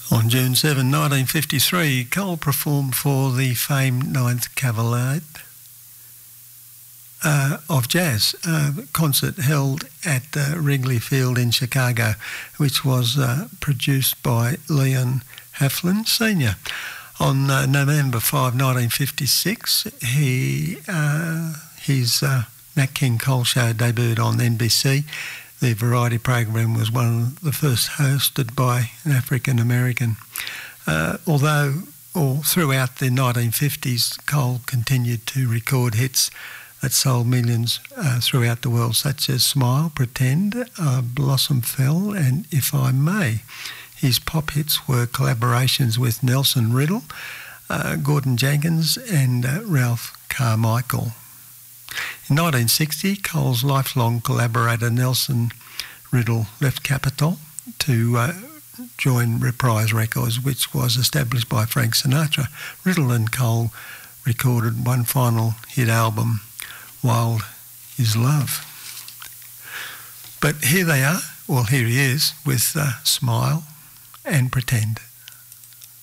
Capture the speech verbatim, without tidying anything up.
On June seventh, nineteen fifty-three, Cole performed for the famed Ninth Cavalcade uh, of Jazz, a concert held at uh, Wrigley Field in Chicago, which was uh, produced by Leon Heflin Senior On uh, November fifth, nineteen fifty-six, he uh, his uh, Nat King Cole Show debuted on N B C. The variety program was one of the first hosted by an African American. Uh, although, or throughout the nineteen fifties, Cole continued to record hits that sold millions uh, throughout the world, such as Smile, Pretend, uh, Blossom Fell, and If I May. His pop hits were collaborations with Nelson Riddle, uh, Gordon Jenkins, and uh, Ralph Carmichael. In nineteen sixty, Cole's lifelong collaborator Nelson Riddle left Capitol to uh, join Reprise Records, which was established by Frank Sinatra. Riddle and Cole recorded one final hit album, Wild Is Love. But here they are, well here he is, with uh, Smile and Pretend.